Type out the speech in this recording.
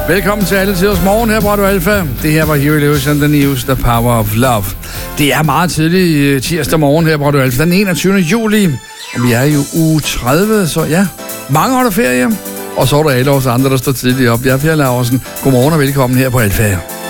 Velkommen til Alle Tiders Morgen her på Radio Alfa. Det her var Huey Lewis and the News, The Power of Love. Det er meget tidlig tirsdag morgen her på Radio Alfa, den 21. juli. Og vi er jo uge 30, så ja, mange holder ferie. Og så er der alle os andre, der står tidligt op. Jeg er Per Laursen. Godmorgen og velkommen her på Alfa.